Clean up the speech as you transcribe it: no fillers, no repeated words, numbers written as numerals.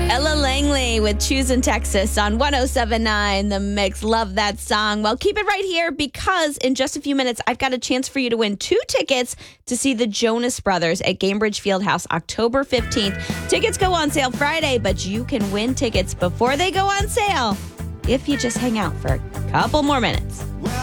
Ella Langley with Choosing Texas on 107.9 The Mix. Love that song. Well, keep it right here because in just a few minutes, I've got a chance for you to win 2 tickets to see the Jonas Brothers at Gainbridge Fieldhouse October 15th. Tickets go on sale Friday, but you can win tickets before they go on sale if you just hang out for a couple more minutes.